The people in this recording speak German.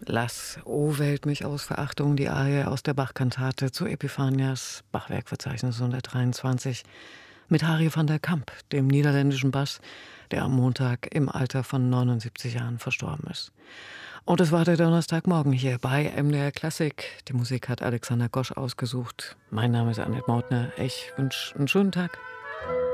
Lass, o wählt mich aus Verachtung, die Arie aus der Bach-Kantate zu Epiphanias, Bachwerkverzeichnis 123, mit Harry van der Kamp, dem niederländischen Bass, der am Montag im Alter von 79 Jahren verstorben ist. Und es war der Donnerstagmorgen hier bei MDR Klassik. Die Musik hat Alexander Gosch ausgesucht. Mein Name ist Annette Mautner. Ich wünsche einen schönen Tag.